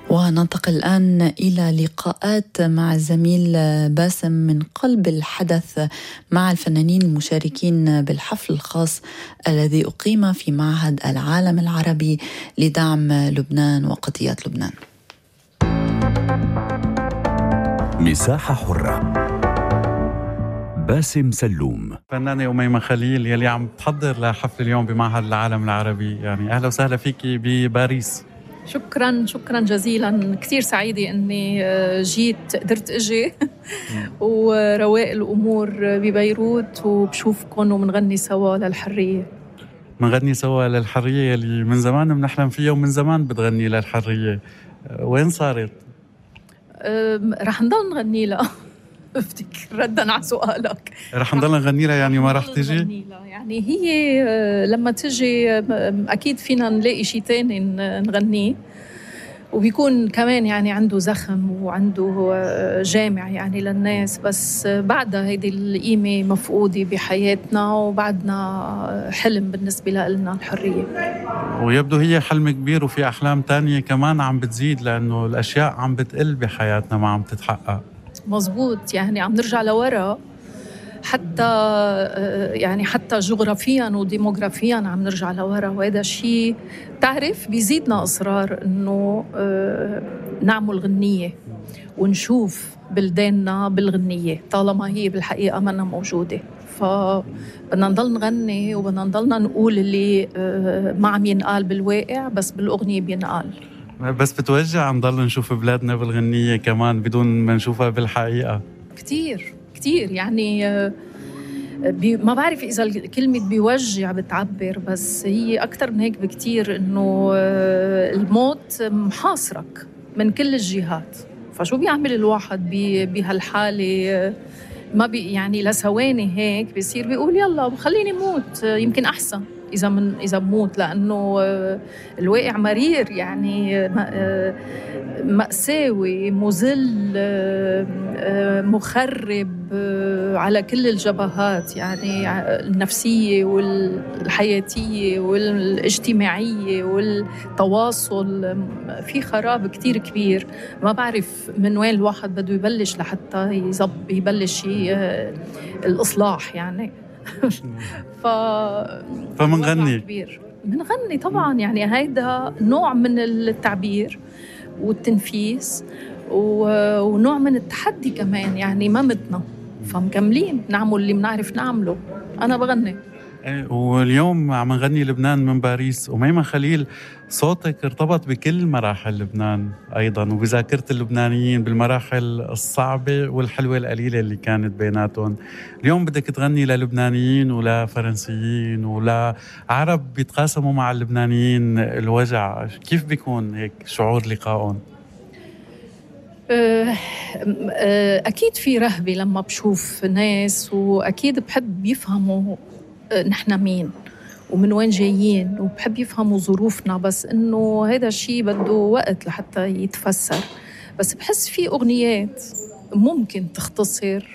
وننتقل الآن إلى لقاءات مع الزميل باسم من قلب الحدث مع الفنانين المشاركين بالحفل الخاص الذي أقيم في معهد العالم العربي لدعم لبنان وقضية لبنان. مساحة حرة. باسم سلوم. فنانة أميمة خليل يلي عم تحضر لحفل اليوم بمعهد العالم العربي، يعني أهلا وسهلا فيكي بباريس. شكرا جزيلا، كثير سعيدة أني جيت، قدرت أجي ورواق الأمور ببيروت وبشوفكم ومنغني سوا للحرية. منغني سوا للحرية اللي من زمان بنحلم فيها ومن زمان بتغني للحرية، وين صارت؟ رح نضل نغني لها. افتكر ردا على سؤالك، رح نضل نغني لها، يعني ما رح تجي؟ يعني هي لما تجي أكيد فينا نلاقي شيء تاني نغنيه، وبيكون كمان يعني عنده زخم وعنده جامع يعني للناس، بس بعدها هيدي القيمة مفقودة بحياتنا وبعدنا حلم بالنسبة لنا الحرية. ويبدو هي حلم كبير، وفي أحلام تانية كمان عم بتزيد، لأنه الأشياء عم بتقل بحياتنا ما عم تتحقق. مزبوط، يعني عم نرجع لورا، حتى جغرافيا وديموغرافيا عم نرجع لورا، وهذا الشيء تعرف بيزيدنا إصرار إنه نعمل غنية ونشوف بلداننا بالغنية طالما هي بالحقيقة منا موجودة. فبدنا نضل نغني وبدنا نضلنا نقول اللي ما عم ينقال بالواقع بس بالأغنية بينقال. بس بتوجع نضل نشوف بلادنا بالغنية كمان بدون ما نشوفها بالحقيقة. كتير يعني ما بعرف إذا الكلمة بيوجع بتعبر، بس هي أكتر من هيك بكتير، إنه الموت محاصرك من كل الجهات. فشو بيعمل الواحد بهالحالة؟ ما يعني لثواني هيك بيصير بيقول يلا خليني موت، يمكن أحسن إذا بموت، لأنه الواقع مرير، يعني مأساوي، مذل، مخرب على كل الجبهات، يعني النفسية والحياتية والاجتماعية والتواصل، في خراب كتير كبير. ما بعرف من وين الواحد بده يبلش لحتى يبلش الإصلاح يعني. فمنغني طبعا، يعني هيدا نوع من التعبير والتنفيس ونوع من التحدي كمان، يعني ما متنا، فمكملين نعمل اللي بنعرف نعمله. أنا بغني. واليوم عم نغني لبنان من باريس. أميمة خليل، صوتك ارتبط بكل مراحل لبنان أيضاً وبذاكرة اللبنانيين بالمراحل الصعبة والحلوة القليلة اللي كانت بيناتهم. اليوم بدك تغني للبنانيين ولا فرنسيين ولا عرب بيتقاسموا مع اللبنانيين الوجع، كيف بيكون هيك شعور لقائهم؟ أكيد في رهبة لما بشوف ناس، وأكيد بحب يفهموا نحن مين ومن وين جايين، وبحب يفهموا ظروفنا، بس إنه هذا الشيء بده وقت لحتى يتفسر. بس بحس في أغنيات ممكن تختصر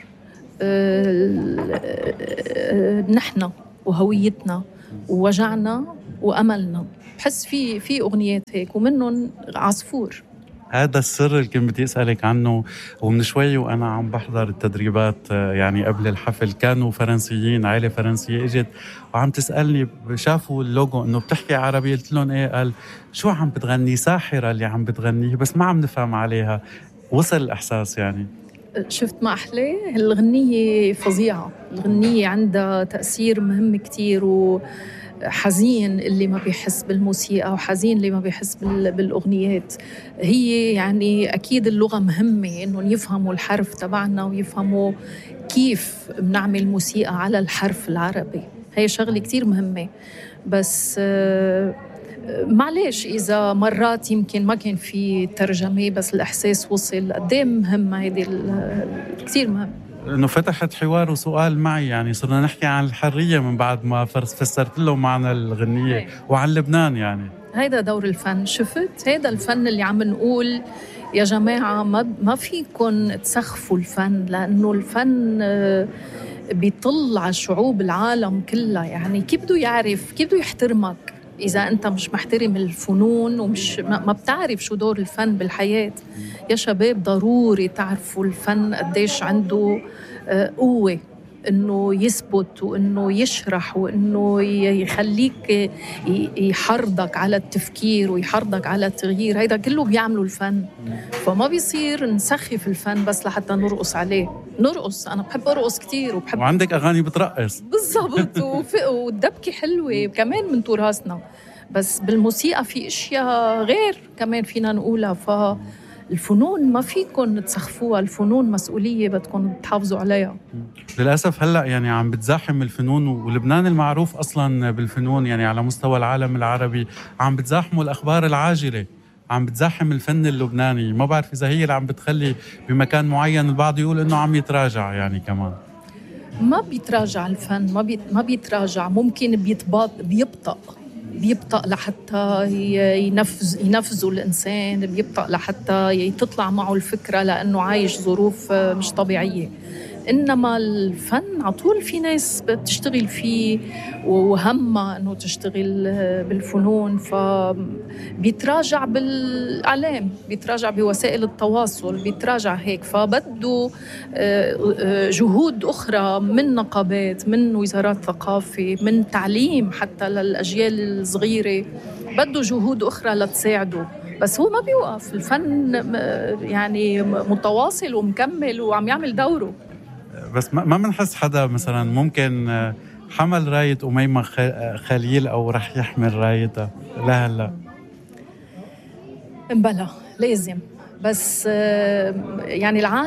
نحن وهويتنا ووجعنا وأملنا. بحس في أغنيات هيك، ومنهم عصفور. هذا السر اللي كنت بدي أسألك عنه، ومن شوي وأنا عم بحضر التدريبات يعني قبل الحفل كانوا فرنسيين، عائلة فرنسية اجت وعم تسألني، شافوا اللوجو إنه بتحكي عربي، قلت لهم إيه؟ قال شو عم بتغني؟ ساحرة اللي عم بتغنيه، بس ما عم نفهم عليها. وصل الإحساس يعني. شفت ما أحلى؟ الغنية فظيعة، الغنية عندها تأثير مهم كتير، حزين اللي ما بيحس بالموسيقى وحزين اللي ما بيحس بالأغنيات. هي يعني أكيد اللغة مهمة، إنهم يفهموا الحرف تبعنا ويفهموا كيف بنعمل موسيقى على الحرف العربي. هي شغلة كتير مهمة، بس معلش إذا مرات يمكن ما كان في ترجمة بس الإحساس وصل. قديه مهمة هيدي، كتير مهم. إنه فتحت حوار وسؤال معي، يعني صرنا نحكي عن الحرية من بعد ما فسرت له معنى الغنية وعن لبنان. يعني هيدا دور الفن. شفت هيدا الفن اللي عم نقول يا جماعة ما فيكن تسخفوا الفن، لأنه الفن بيطل على شعوب العالم كلها. يعني كيف بده يعرف، كيف بده يحترمك إذا أنت مش محترم الفنون ومش ما بتعرف شو دور الفن بالحياة. يا شباب ضروري تعرفوا الفن قديش عنده قوة إنه يثبت وإنه يشرح وإنه يخليك يحرضك على التفكير ويحرضك على التغيير. هيدا كله بيعملوا الفن، فما بيصير نسخف الفن بس لحتى نرقص عليه. نرقص، أنا بحب أرقص كتير وبحب وعندك أغاني بترقص بالضبط والدبكة حلوة كمان من تراثنا، بس بالموسيقى في اشياء غير كمان فينا نقولها. فالفنون ما فيكن تسخفوها، الفنون مسؤولية بدكم تحافظوا عليها. للأسف هلأ يعني عم بتزاحم الفنون، ولبنان المعروف أصلاً بالفنون يعني على مستوى العالم العربي، عم بتزاحموا الأخبار العاجلة، عم بتزاحم الفن اللبناني. ما بعرف إذا هي اللي عم بتخلي بمكان معين البعض يقول إنه عم يتراجع يعني كمان. ما بيتراجع الفن، ما بيتراجع، ممكن بيبطأ لحتى ينفذوا الإنسان، بيبطأ لحتى تطلع معه الفكرة لأنه عايش ظروف مش طبيعية. إنما الفن عطول في ناس بتشتغل فيه وهمها أنه تشتغل بالفنون، فبيتراجع بالإعلام، بيتراجع بوسائل التواصل، بيتراجع هيك. فبده جهود أخرى من نقابات، من وزارات ثقافة، من تعليم حتى للأجيال الصغيرة، بده جهود أخرى لتساعده. بس هو ما بيوقف الفن، يعني متواصل ومكمل وعم يعمل دوره. بس ما منحس حدا مثلا ممكن حمل راية أميمة خليل أو رح يحمل رايتها لهلا؟ بلا لازم، بس يعني العالم